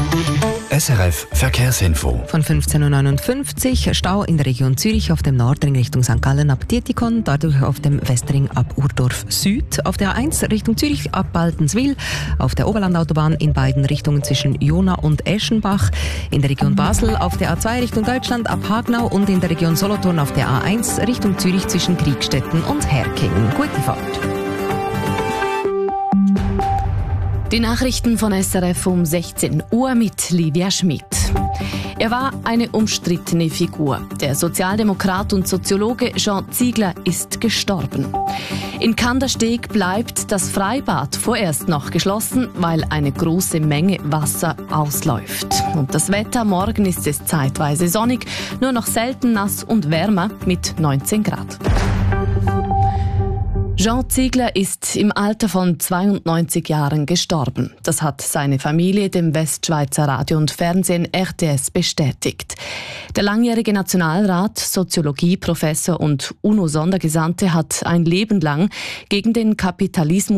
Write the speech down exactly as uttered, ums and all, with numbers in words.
S R F Verkehrsinfo. Von fünfzehn Uhr neunundfünfzig Stau in der Region Zürich auf dem Nordring Richtung Sankt Gallen ab Dietikon, dadurch auf dem Westring ab Urdorf Süd, auf der A eins Richtung Zürich ab Baltenswil, auf der Oberlandautobahn in beiden Richtungen zwischen Jona und Eschenbach, in der Region Basel auf der A zwei Richtung Deutschland ab Hagnau und in der Region Solothurn auf der A eins Richtung Zürich zwischen Kriegstetten und Herking. Gute Fahrt. Die Nachrichten von S R F um sechzehn Uhr mit Lydia Schmidt. Er war eine umstrittene Figur. Der Sozialdemokrat und Soziologe Jean Ziegler ist gestorben. In Kandersteg bleibt das Freibad vorerst noch geschlossen, weil eine große Menge Wasser ausläuft. Und das Wetter, morgen ist es zeitweise sonnig, nur noch selten nass und wärmer mit neunzehn Grad. Jean Ziegler ist im Alter von zweiundneunzig Jahren gestorben. Das hat seine Familie dem Westschweizer Radio und Fernsehen R T S bestätigt. Der langjährige Nationalrat, Soziologieprofessor und UNO-Sondergesandte hat ein Leben lang gegen den Kapitalismus